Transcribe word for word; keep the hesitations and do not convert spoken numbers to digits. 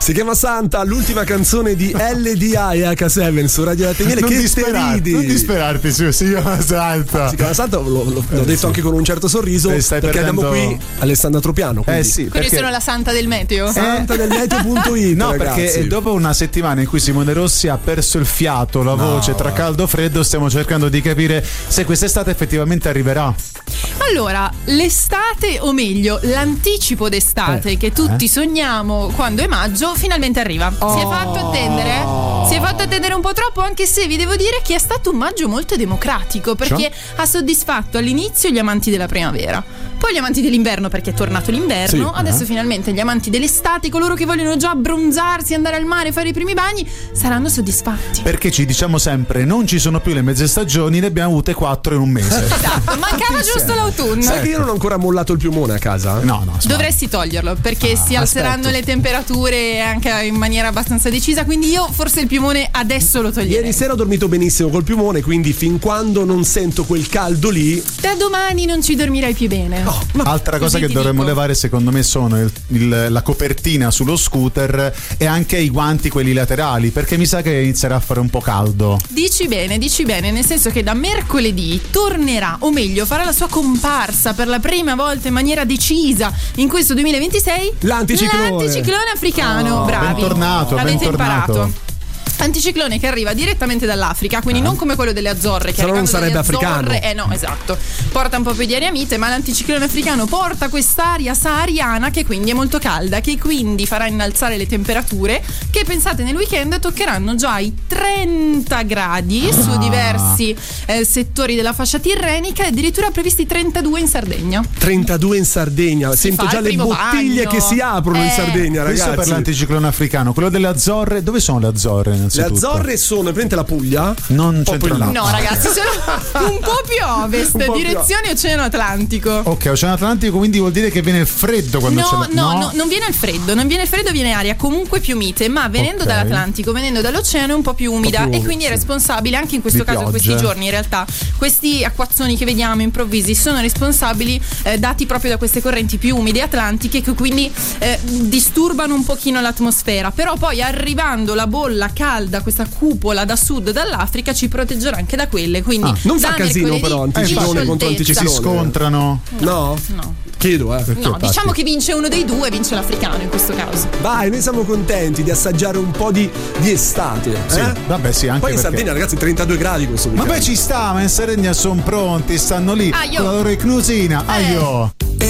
Si chiama Santa, l'ultima canzone di L D A e H sette su Radio Latte. Che disperarti, non disperarti su, si chiama Santa. Si chiama Santa, lo, lo, l'ho detto sì. anche con un certo sorriso, perché perdendo... abbiamo qui Alessandra Tropiano. Quindi, eh sì, quindi perché... sono la Santa del meteo. Santa del meteo punto it. No, ragazzi. perché dopo una settimana in cui Simone Rossi ha perso il fiato, la no. voce tra caldo e freddo, stiamo cercando di capire se quest'estate effettivamente arriverà. Allora, l'estate, o meglio, l'anticipo d'estate eh, che tutti eh. sogniamo quando è maggio, finalmente arriva. Oh. Si è fatto attendere? Si è fatto attendere un po' troppo, anche se vi devo dire che è stato un maggio molto democratico, perché cioè? ha soddisfatto all'inizio gli amanti della primavera, poi gli amanti dell'inverno perché è tornato l'inverno, sì, adesso eh. finalmente gli amanti dell'estate, coloro che vogliono già abbronzarsi, andare al mare, fare i primi bagni, saranno soddisfatti. Perché ci diciamo sempre, non ci sono più le mezze stagioni, ne abbiamo avute quattro in un mese. Esatto, mancava giusto l'autunno. Sai che io non ho ancora mollato il piumone a casa? No, no. Dovresti toglierlo perché ah, si alzeranno aspetto. le temperature anche in maniera abbastanza decisa, quindi io forse il piumone adesso lo toglierei. Ieri sera ho dormito benissimo col piumone, quindi fin quando non sento quel caldo lì, da domani non ci dormirai più bene. oh, Altra cosa Così che ti dovremmo dico. levare secondo me sono il, il, la copertina sullo scooter e anche i guanti quelli laterali, perché mi sa che inizierà a fare un po' caldo. Dici bene, dici bene, nel senso che da mercoledì tornerà, o meglio farà la sua comparsa per la prima volta in maniera decisa in questo duemilaventisei L'anticiclone. l'anticiclone africano. Oh, bravi, bentornato, avete bentornato. imparato. Anticiclone che arriva direttamente dall'Africa, quindi Ah. non come quello delle Azzorre, che Se no non arrivando dalle sarebbe Azzorre, africano. eh no, esatto, porta un po' più di aria mite, ma l'anticiclone africano porta quest'aria sahariana che quindi è molto calda, che quindi farà innalzare le temperature, che pensate nel weekend toccheranno già i trenta gradi ah. su diversi eh, settori della fascia tirrenica e addirittura previsti trentadue in Sardegna. trentadue in Sardegna. Si Sento fa già il le primo bottiglie bagno. che si aprono in Eh. Sardegna, Questo ragazzi. per l'anticiclone africano. Quello delle Azzorre, dove sono le Azzorre Le innanzitutto? Azzorre sono, è presente la Puglia? Non Un po' c'entra più in là. No ragazzi, sono un po' più a ovest, Un po' più direzione Oceano Atlantico. Ok, Oceano Atlantico, quindi vuol dire che viene freddo quando No, c'è la... no, no, non viene il freddo, non viene il freddo, viene aria comunque più mite, ma venendo Ok. dall'Atlantico, venendo dall'oceano è un po' più umida più e umida, quindi è sì. responsabile anche in questo Di caso, in questi pioggia. giorni in realtà, questi acquazzoni che vediamo improvvisi sono responsabili eh, dati proprio da queste correnti più umide atlantiche che quindi eh, disturbano un pochino l'atmosfera, però poi arrivando la bolla calda, questa cupola da sud dall'Africa ci proteggerà anche da quelle, quindi Ah, non da fa casino mercoledì però di anticiclone contro scioltezza. Ci si anticiclone. scontrano. No? No. Chiedo, eh. No, diciamo che vince uno dei due, vince l'africano in questo caso. Vai, noi siamo contenti di assaggiare un po' di, di estate. Sì, eh? vabbè, sì, anche Poi in perché... Sardegna, ragazzi, trentadue gradi questo weekend. Ma beh, ci sta, ma in Sardegna sono pronti, stanno lì Ah, io. con la loro icnusina. Eh. Aio.